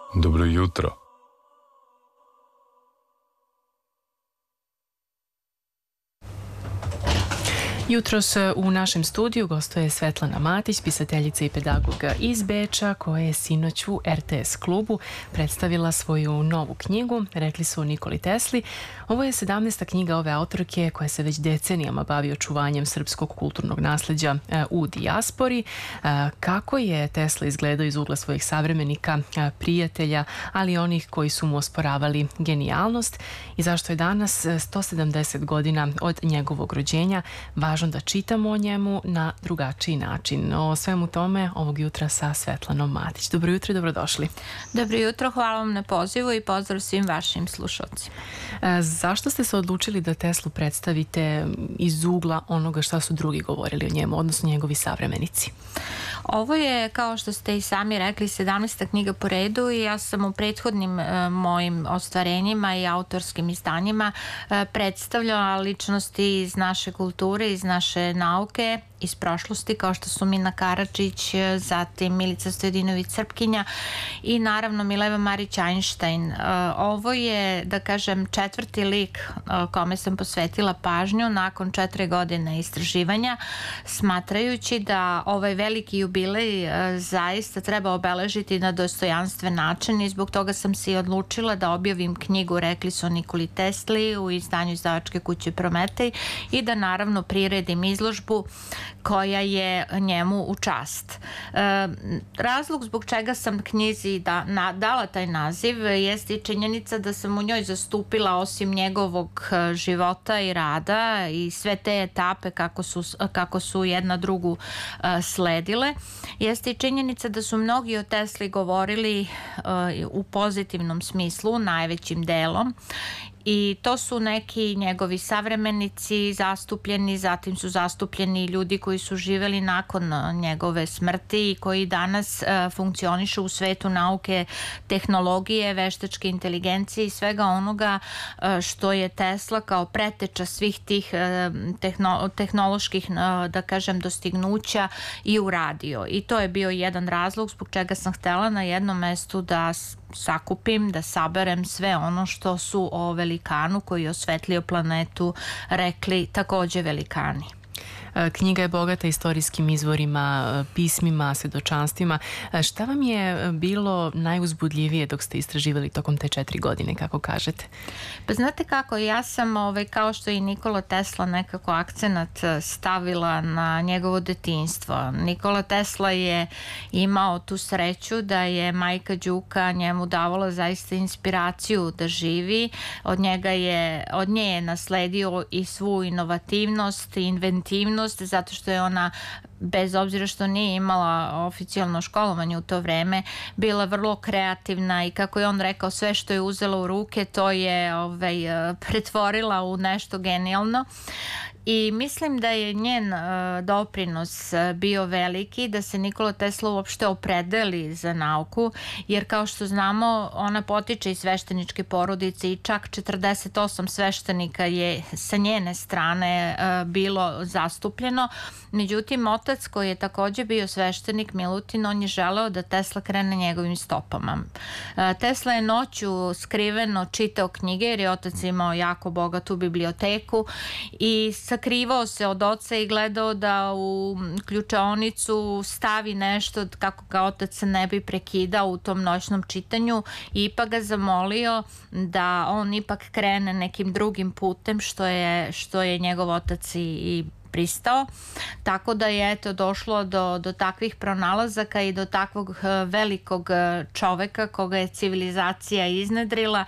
Dobro jutro. Jutros u našem studiju gostuje Svetlana Matić, pisateljica i pedagoga iz Beča, koja je sinoć u RTS klubu predstavila svoju novu knjigu, Rekli su o Nikoli Tesli. Ovo je 17. knjiga ove autorke koja se već decenijama bavi očuvanjem srpskog kulturnog nasleđa u dijaspori. Kako je Tesla izgledao iz ugla svojih savremenika, prijatelja, ali i onih koji su mu osporavali genijalnost i zašto je danas, 170 godina od njegovog rođenja, važno da čitamo o njemu na drugačiji način. O svemu tome ovog jutra sa Svetlanom Matić. Dobro jutro i dobrodošli. Dobro jutro, hvala vam na pozivu i pozdrav svim vašim slušalcima. Zašto ste se odlučili da Teslu predstavite iz ugla onoga šta su drugi govorili o njemu, odnosno njegovi savremenici? Ovo je, kao što ste i sami rekli, 17. knjiga po redu i ja sam u prethodnim mojim ostvarenjima i autorskim izdanjima predstavljala ličnosti iz naše kulture, iz naše nauke, iz prošlosti, kao što su Mina Karadžić, zatim Milica Stojadinović-Crpkinja i naravno Mileva Marić-Einstein. Ovo je, da kažem, četvrti lik kome sam posvetila pažnju nakon 4 godine istraživanja, smatrajući da ovaj veliki jubilej zaista treba obeležiti na dostojanstven način i zbog toga sam se i odlučila da objavim knjigu Rekli su o Nikoli Tesli u izdanju izdavačke kuće Prometej i da naravno priredim izložbu koja je njemu u čast. Razlog zbog čega sam knjizi dala taj naziv jeste i činjenica da sam u njoj zastupila osim njegovog života i rada i sve te etape kako su jedna drugu sledile, jeste i činjenica da su mnogi o Tesli govorili u pozitivnom smislu, najvećim delom, i to su neki njegovi savremenici zastupljeni, zatim su zastupljeni ljudi koji su živeli nakon njegove smrti i koji danas funkcionišu u svetu nauke, tehnologije, veštačke inteligencije i svega onoga što je Tesla kao preteča svih tih tehnoloških, da kažem, dostignuća i uradio. I to je bio jedan razlog zbog čega sam htela na jednom mestu da sakupim, da saberem sve ono što su o velikanu koji je osvetlio planetu rekli takođe velikani. Knjiga je bogata istorijskim izvorima, pismima, svedočanstvima. Šta vam je bilo najuzbudljivije dok ste istraživali tokom te 4 godine, kako kažete? Pa znate kako, ja sam, kao što i Nikola Tesla, nekako akcenat stavila na njegovo detinjstvo. Nikola Tesla je imao tu sreću da je majka Đuka njemu davala zaista inspiraciju da živi. Od nje je nasledio i svu inovativnost i inventivnost, zato što je ona, bez obzira što nije imala oficijalno školovanje u to vreme, bila vrlo kreativna i, kako je on rekao, sve što je uzela u ruke to je pretvorila u nešto genijalno. I mislim da je njen doprinos bio veliki, da se Nikola Tesla uopšte opredeli za nauku, jer kao što znamo ona potiče iz svešteničke porodice i čak 48 sveštenika je sa njene strane bilo zastupljeno. Međutim, otac koji je takođe bio sveštenik, Milutin, on je želeo da Tesla krene njegovim stopama. Tesla je noću skriveno čitao knjige jer je otac imao jako bogatu biblioteku i sakrivao se od oca i gledao da u ključaonicu stavi nešto kako ga otac ne bi prekidao u tom noćnom čitanju i ipak ga zamolio da on ipak krene nekim drugim putem što je njegov otac i pristao, tako da je došlo do takvih pronalazaka i do takvog velikog čoveka koga je civilizacija iznedrila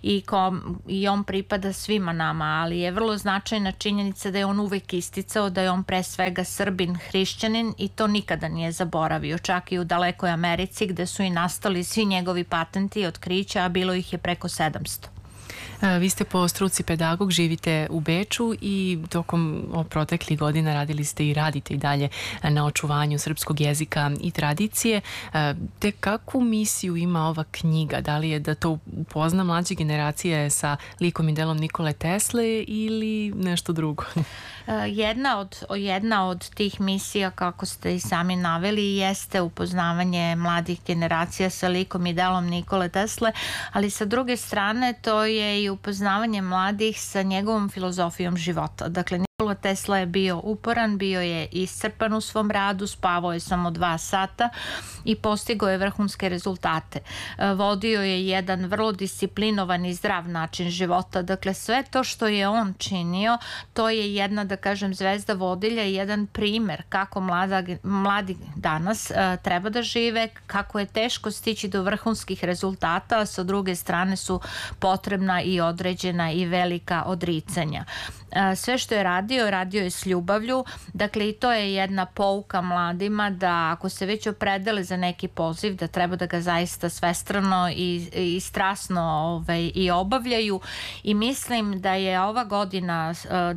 i on pripada svima nama, ali je vrlo značajna činjenica da je on uvek isticao da je on pre svega Srbin, hrišćanin i to nikada nije zaboravio, čak i u dalekoj Americi gde su i nastali svi njegovi patenti i otkrića, a bilo ih je preko 700. Vi ste po struci pedagog, živite u Beču i tokom proteklih godina radili ste i radite i dalje na očuvanju srpskog jezika i tradicije. Te kakvu misiju ima ova knjiga? Da li je da to upozna mlađe generacije sa likom i delom Nikole Tesle ili nešto drugo? Jedna od tih misija, kako ste i sami naveli, jeste upoznavanje mladih generacija sa likom i delom Nikole Tesle, ali sa druge strane to je i upoznavanje mladih sa njegovom filozofijom života. Dakle, Nikola Tesla je bio uporan, bio je iscrpan u svom radu, spavao je samo 2 sata i postigao je vrhunske rezultate. Vodio je jedan vrlo disciplinovan i zdrav način života. Dakle, sve to što je on činio, to je jedna, da kažem, zvezda vodilja i jedan primer kako mladi danas treba da žive, kako je teško stići do vrhunskih rezultata, a sa druge strane su potrebna i određena i velika odricanja. Sve što je radio je s ljubavlju, dakle i to je jedna pouka mladima da ako se već opredele za neki poziv, da treba da ga zaista svestrano i strasno i obavljaju, i mislim da je ova godina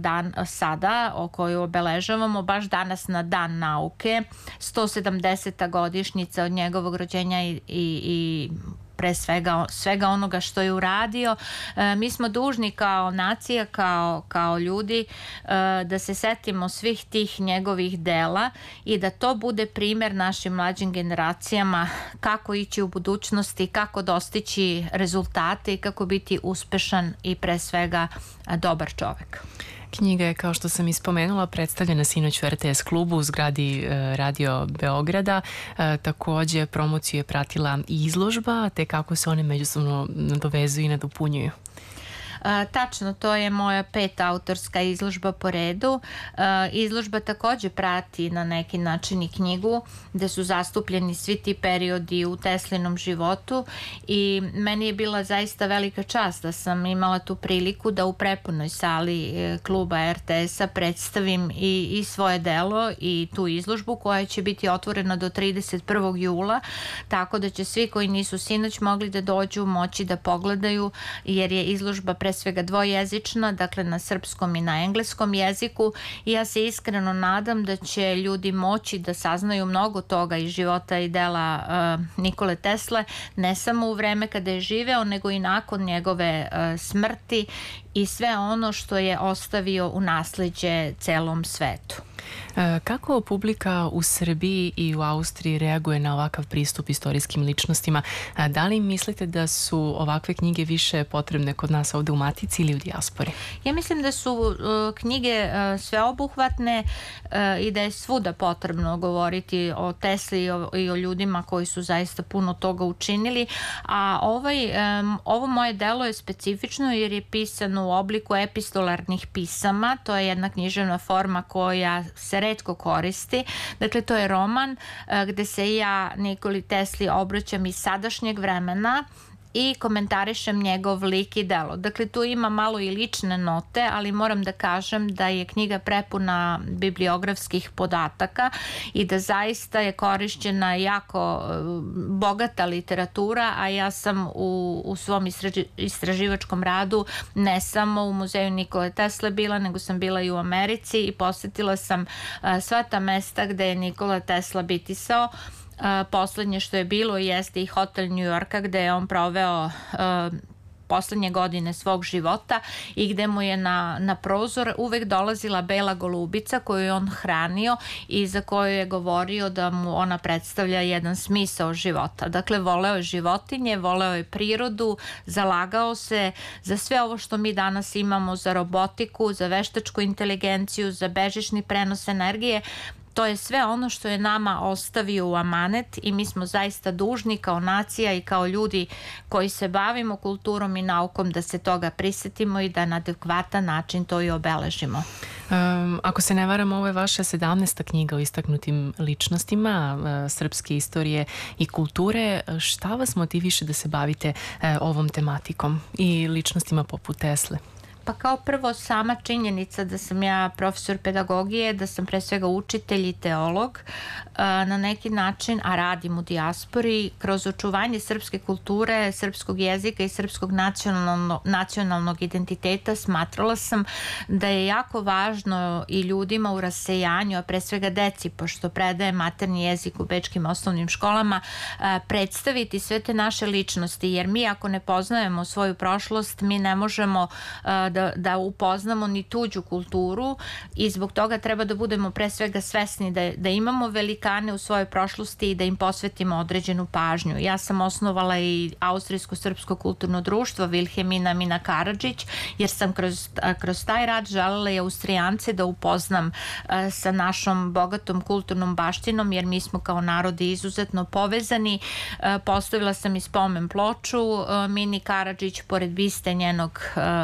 sada o koju obeležavamo baš danas na Dan nauke, 170. godišnjica od njegovog rođenja i pre svega onoga što je uradio. Mi smo dužni kao nacija, kao ljudi, da se setimo svih tih njegovih dela i da to bude primer našim mlađim generacijama kako ići u budućnosti, kako dostići rezultate i kako biti uspešan i pre svega dobar čovek. Knjiga je, kao što sam ispomenula, predstavljena sinoć u RTS klubu u zgradi Radio Beograda. Takođe, promociju je pratila i izložba, te kako se one međusobno nadovezuju i nadopunjuju. Tačno, to je moja 5. autorska izložba po redu. Izložba takođe prati na neki način i knjigu, gde su zastupljeni svi ti periodi u Teslinom životu, i meni je bila zaista velika čast da sam imala tu priliku da u prepunoj sali kluba RTS-a predstavim i svoje delo i tu izložbu koja će biti otvorena do 31. jula, tako da će svi koji nisu sinoć mogli da dođu moći da pogledaju, jer je izložba pre svega dvojezična, dakle na srpskom i na engleskom jeziku, i ja se iskreno nadam da će ljudi moći da saznaju mnogo toga iz života i dela Nikole Tesle, ne samo u vreme kada je živeo, nego i nakon njegove smrti i sve ono što je ostavio u nasleđe celom svetu. Kako publika u Srbiji i u Austriji reaguje na ovakav pristup istorijskim ličnostima? Da li mislite da su ovakve knjige više potrebne kod nas ovde u Matici ili u dijaspori? Ja mislim da su knjige sveobuhvatne i da je svuda potrebno govoriti o Tesli i o ljudima koji su zaista puno toga učinili, a ovo moje delo je specifično jer je pisano u obliku epistolarnih pisama. To je jedna književna forma koja se retko koristi. Dakle, to je roman gde se ja Nikoli Tesli obraćam iz sadašnjeg vremena i komentarišem njegov lik i delo. Dakle, tu ima malo i lične note, ali moram da kažem da je knjiga prepuna bibliografskih podataka i da zaista je korišćena jako bogata literatura, a ja sam u svom istraživačkom radu ne samo u muzeju Nikole Tesle bila, nego sam bila i u Americi i posetila sam sva ta mesta gde je Nikola Tesla bitisao. Poslednje što je bilo jeste i hotel New Yorka gde je on proveo poslednje godine svog života i gde mu je na prozor uvek dolazila bela golubica koju je on hranio i za koju je govorio da mu ona predstavlja jedan smisao života. Dakle, voleo je životinje, voleo je prirodu, zalagao se za sve ovo što mi danas imamo, za robotiku, za veštačku inteligenciju, za bežični prenos energije. To je sve ono što je nama ostavio u amanet i mi smo zaista dužni kao nacija i kao ljudi koji se bavimo kulturom i naukom da se toga prisetimo i da na adekvatan način to i obeležimo. Ako se ne varam, ovo je vaša 17. knjiga o istaknutim ličnostima srpske istorije i kulture. Šta vas motiviše da se bavite ovom tematikom i ličnostima poput Tesle? Pa kao prvo sama činjenica da sam ja profesor pedagogije, da sam pre svega učitelj i teolog na neki način, a radim u dijaspori, kroz očuvanje srpske kulture, srpskog jezika i srpskog nacionalnog identiteta smatrala sam da je jako važno i ljudima u rasejanju, a pre svega deci, pošto predaje maternji jezik u bečkim osnovnim školama, predstaviti sve te naše ličnosti, jer mi ako ne poznajemo svoju prošlost, mi ne možemo da upoznamo ni tuđu kulturu i zbog toga treba da budemo pre svega svesni da imamo velikane u svojoj prošlosti i da im posvetimo određenu pažnju. Ja sam osnovala i Austrijsko-srpsko kulturno društvo Vilhelmina Mina Karadžić, jer sam kroz taj rad želela i Austrijance da upoznam sa našom bogatom kulturnom baštinom, jer mi smo kao narodi izuzetno povezani. Postavila sam i spomen ploču Mini Karadžić pored biste njenog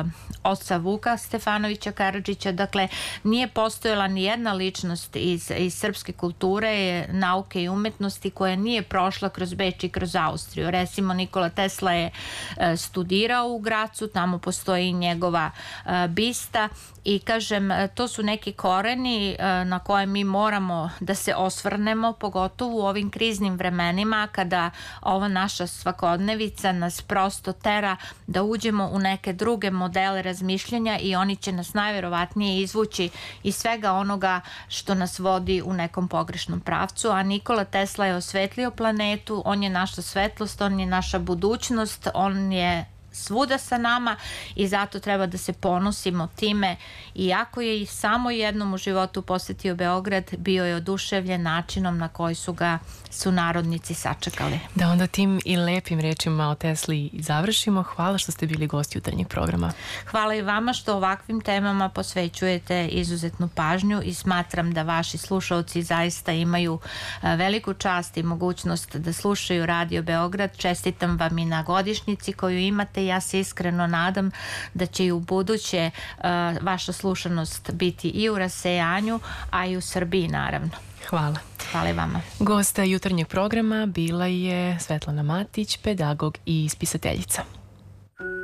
oca Vuka Stefanovića Karadžića. Dakle, nije postojala ni jedna ličnost iz srpske kulture, nauke i umetnosti koja nije prošla kroz Beč i kroz Austriju. Recimo, Nikola Tesla je studirao u Gracu, tamo postoji njegova bista i kažem, to su neki koreni na koje mi moramo da se osvrnemo, pogotovo u ovim kriznim vremenima kada ova naša svakodnevica nas prosto tera da uđemo u neke druge modele razmišljanja i oni će nas najverovatnije izvući iz svega onoga što nas vodi u nekom pogrešnom pravcu, a Nikola Tesla je osvetlio planetu, on je naša svetlost, on je naša budućnost, on je svuda sa nama i zato treba da se ponosimo time. Iako je i samo jednom u životu posetio Beograd, bio je oduševljen načinom na koji su ga sunarodnici sačekali. Da onda tim i lepim rečima o Tesli završimo. Hvala što ste bili gosti jutarnjeg programa. Hvala i vama što ovakvim temama posvećujete izuzetnu pažnju i smatram da vaši slušalci zaista imaju veliku čast i mogućnost da slušaju Radio Beograd. Čestitam vam i na godišnjici koju imate. Ja se iskreno nadam da će i u buduće vaša slušanost biti i u rasejanju, a i u Srbiji naravno. Hvala. Hvala i vama. Gosta jutarnjeg programa bila je Svetlana Matić, pedagog i spisateljica.